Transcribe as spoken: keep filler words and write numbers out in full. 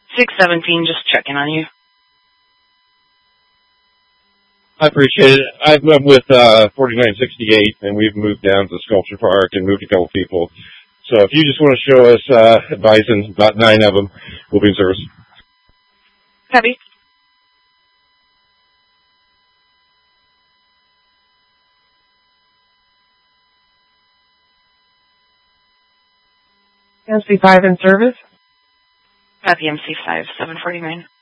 six seventeen, just checking on you. I appreciate it. I'm with uh, forty-nine sixty-eight, and we've moved down to Sculpture Park and moved a couple people. So if you just want to show us uh, bison, about nine of them, we'll be in service. Copy. M C five in service. Copy M C five, seven forty-nine.